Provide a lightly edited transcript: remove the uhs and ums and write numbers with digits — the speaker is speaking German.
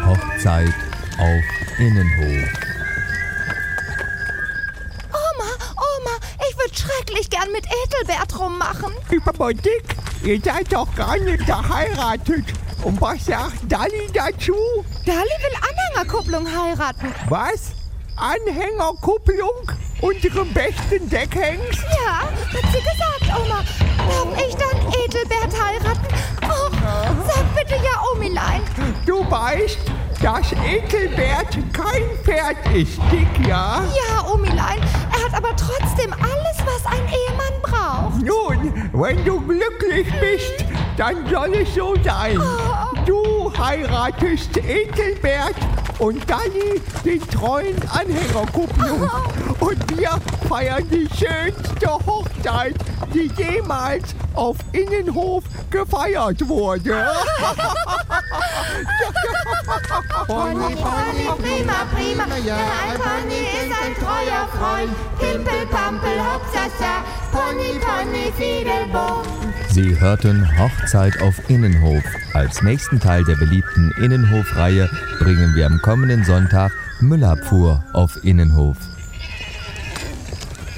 Hochzeit auf Innenhof. Oma, ich würde schrecklich gern mit Ethelbert rummachen. Aber Dick, ihr seid doch gar nicht verheiratet. Und was sagt Dalli dazu? Dalli will Anhängerkupplung heiraten. Was? Anhängerkupplung? Unsere besten Deckhengst? Ja, hat sie gesagt, Oma. Darf ich dann Ethelbert heiraten? Oh, sag bitte ja, Omilein. Du weißt, dass Ethelbert kein Pferd ist, Dick, ja? Ja, Omilein, er hat aber trotzdem alles, was ein Ehemann braucht. Nun, wenn du glücklich bist, dann soll es so sein. Du heiratest Ethelbert und Dalli den treuen Anhängerkupplung. Und wir feiern die schönste Hochzeit, die jemals auf Innenhof gefeiert wurde. Pony, prima. ja, Ein Pony ist ein treuer Freund. Pimpel, Pampel, Hopsasa, Pony, Fiedelbo. Sie hörten Hochzeit auf Innenhof. Als nächsten Teil der beliebten Innenhof-Reihe bringen wir am kommenden Sonntag Müllabfuhr auf Innenhof.